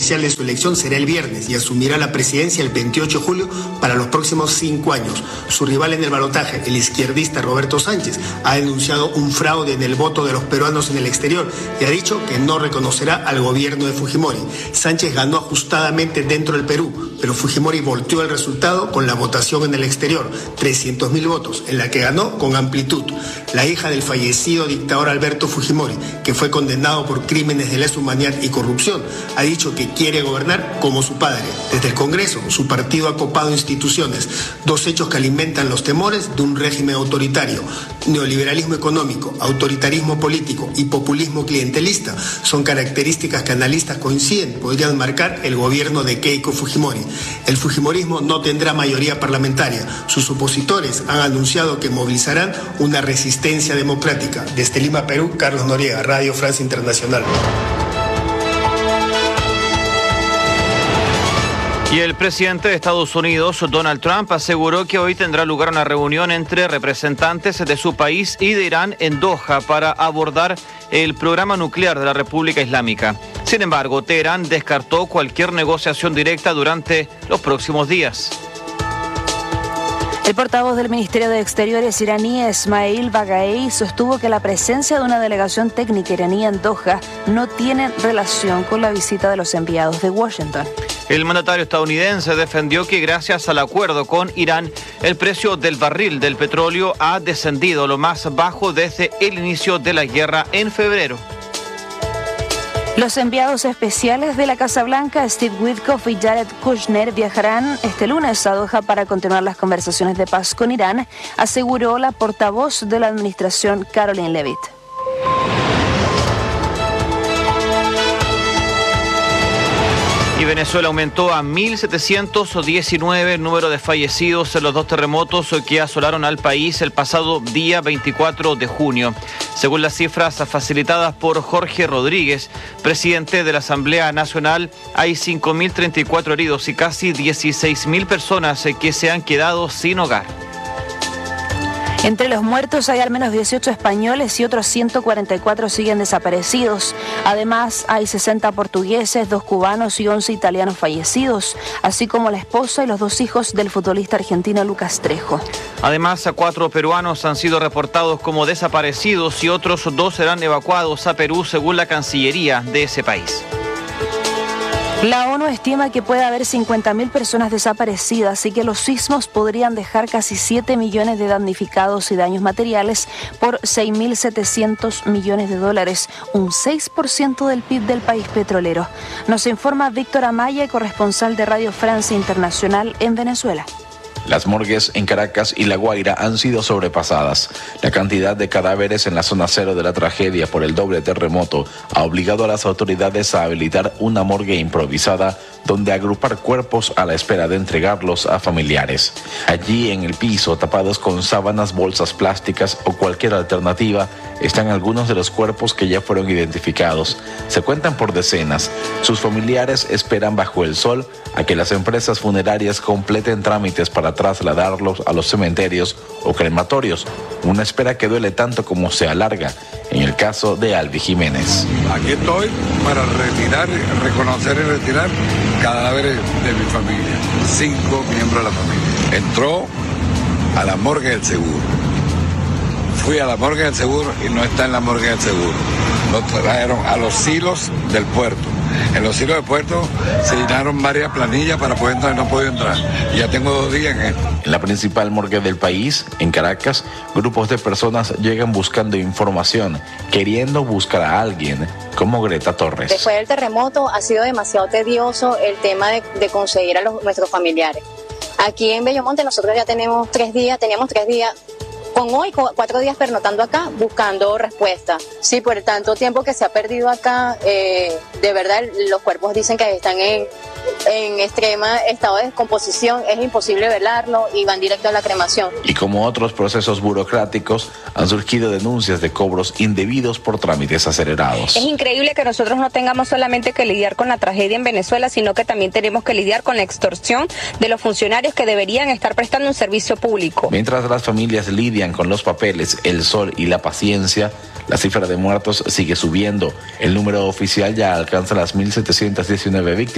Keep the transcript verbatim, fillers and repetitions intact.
oficial de su elección será el viernes y asumirá la presidencia el veintiocho de julio para los próximos cinco años. Su rival en el balotaje, el izquierdista Roberto Sánchez, ha denunciado un fraude en el voto de los peruanos en el exterior y ha dicho que no reconocerá al gobierno de Fujimori. Sánchez ganó ajustadamente dentro del Perú, pero Fujimori volteó el resultado con la votación en el exterior, trescientos mil votos, en la que ganó con amplitud. La hija del fallecido dictador Alberto Fujimori, que fue condenado por crímenes de lesa humanidad y corrupción, ha dicho que quiere gobernar como su padre. Desde el Congreso, su partido ha copado instituciones, dos hechos que alimentan los temores de un régimen autoritario. Neoliberalismo económico, autoritarismo político y populismo clientelista son características que analistas coinciden podrían marcar el gobierno de Keiko Fujimori. El fujimorismo no tendrá mayoría parlamentaria. Sus opositores han anunciado que movilizarán una resistencia democrática. Desde Lima, Perú, Carlos Noriega, Radio Francia Internacional. Y el presidente de Estados Unidos, Donald Trump, aseguró que hoy tendrá lugar una reunión entre representantes de su país y de Irán en Doha para abordar el programa nuclear de la República Islámica. Sin embargo, Teherán descartó cualquier negociación directa durante los próximos días. El portavoz del Ministerio de Exteriores iraní, Esmail Bagaei, sostuvo que la presencia de una delegación técnica iraní en Doha no tiene relación con la visita de los enviados de Washington. El mandatario estadounidense defendió que gracias al acuerdo con Irán, el precio del barril del petróleo ha descendido lo más bajo desde el inicio de la guerra en febrero. Los enviados especiales de la Casa Blanca, Steve Witkoff y Jared Kushner, viajarán este lunes a Doha para continuar las conversaciones de paz con Irán, aseguró la portavoz de la administración, Caroline Leavitt. Y Venezuela aumentó a mil setecientos diecinueve el número de fallecidos en los dos terremotos que asolaron al país el pasado día veinticuatro de junio. Según las cifras facilitadas por Jorge Rodríguez, presidente de la Asamblea Nacional, hay cinco mil treinta y cuatro heridos y casi dieciséis mil personas que se han quedado sin hogar. Entre los muertos hay al menos dieciocho españoles y otros ciento cuarenta y cuatro siguen desaparecidos. Además, hay sesenta portugueses, dos cubanos y once italianos fallecidos, así como la esposa y los dos hijos del futbolista argentino Lucas Trejo. Además, cuatro peruanos han sido reportados como desaparecidos y otros dos serán evacuados a Perú según la Cancillería de ese país. La ONU estima que puede haber cincuenta mil personas desaparecidas y que los sismos podrían dejar casi siete millones de damnificados y daños materiales por seis mil setecientos millones de dólares, un seis por ciento del P I B del país petrolero. Nos informa Víctor Amaya, corresponsal de Radio Francia Internacional en Venezuela. Las morgues en Caracas y La Guaira han sido sobrepasadas. La cantidad de cadáveres en la zona cero de la tragedia por el doble terremoto ha obligado a las autoridades a habilitar una morgue improvisada donde agrupar cuerpos a la espera de entregarlos a familiares. Allí en el piso, tapados con sábanas, bolsas plásticas o cualquier alternativa, están algunos de los cuerpos que ya fueron identificados. Se cuentan por decenas. Sus familiares esperan bajo el sol a que las empresas funerarias completen trámites para trasladarlos a los cementerios o crematorios, una espera que duele tanto como se alarga, en el caso de Albi Jiménez. Aquí estoy para retirar, reconocer y retirar cadáveres de mi familia, cinco miembros de la familia. Entró a la morgue del seguro. Fui a la morgue del seguro y no está en la morgue del seguro. Lo trajeron a los silos del puerto. En los silos del puerto se llenaron varias planillas para poder entrar y no he podido entrar. Y ya tengo dos días en esto. En la principal morgue del país, en Caracas, grupos de personas llegan buscando información, queriendo buscar a alguien, como Greta Torres. Después del terremoto ha sido demasiado tedioso el tema de, de conseguir a los, nuestros familiares. Aquí en Bellomonte nosotros ya tenemos tres días, teníamos tres días, con hoy cuatro días pernotando acá, buscando respuesta. Sí, por el tanto tiempo que se ha perdido acá, eh, de verdad los cuerpos dicen que están en, en extrema estado de descomposición, es imposible velarlo y van directo a la cremación. Y como otros procesos burocráticos, han surgido denuncias de cobros indebidos por trámites acelerados. Es increíble que nosotros no tengamos solamente que lidiar con la tragedia en Venezuela, sino que también tenemos que lidiar con la extorsión de los funcionarios que deberían estar prestando un servicio público. Mientras las familias lidian con los papeles, el sol y la paciencia, la cifra de muertos sigue subiendo. El número oficial ya alcanza las mil setecientas diecinueve víctimas.